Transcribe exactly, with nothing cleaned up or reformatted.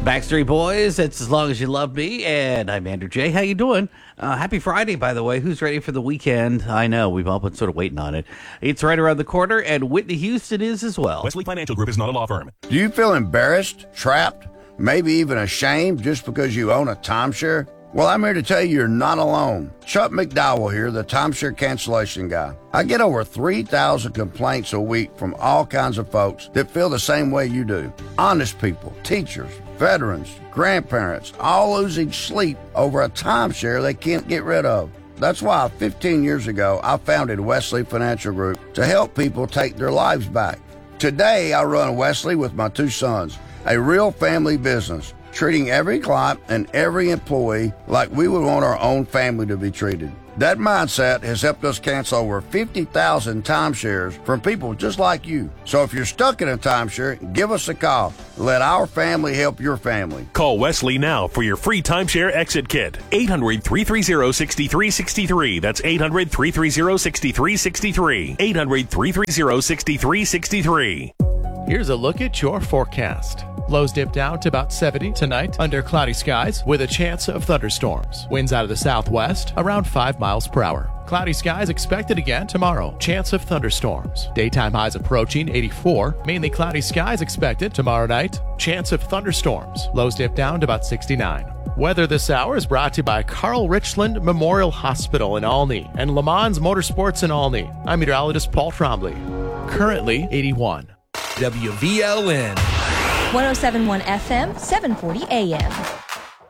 Backstreet Boys, it's As Long As You Love Me, and I'm Andrew J. How you doing? Uh, happy Friday, by the way. Who's ready for the weekend? I know, we've all been sort of waiting on it. It's right around the corner, and Whitney Houston is as well. Wesley Financial Group is not a law firm. Do you feel embarrassed, trapped, maybe even ashamed just because you own a timeshare? Well, I'm here to tell you you're not alone. Chuck McDowell here, the timeshare cancellation guy. I get over three thousand complaints a week from all kinds of folks that feel the same way you do. Honest people, teachers, veterans, grandparents, all losing sleep over a timeshare they can't get rid of. That's why fifteen years ago, I founded Wesley Financial Group to help people take their lives back. Today, I run Wesley with my two sons, a real family business, treating every client and every employee like we would want our own family to be treated. That mindset has helped us cancel over fifty thousand timeshares from people just like you. So if you're stuck in a timeshare, give us a call. Let our family help your family. Call Wesley now for your free timeshare exit kit. eight hundred, three three zero, six three six three. That's eight hundred, three three zero, six three six three. eight hundred, three three zero, six three six three. Here's a look at your forecast. Lows dip down to about seventy tonight under cloudy skies with a chance of thunderstorms. Winds out of the southwest around five miles per hour. Cloudy skies expected again tomorrow. Chance of thunderstorms. Daytime highs approaching eighty-four. Mainly cloudy skies expected tomorrow night. Chance of thunderstorms. Lows dip down to about sixty-nine. Weather this hour is brought to you by Carl Richland Memorial Hospital in Olney and Le Mans Motorsports in Olney. I'm meteorologist Paul Trombley. Currently eighty-one. W V L N one oh seven point one F M, seven forty A M.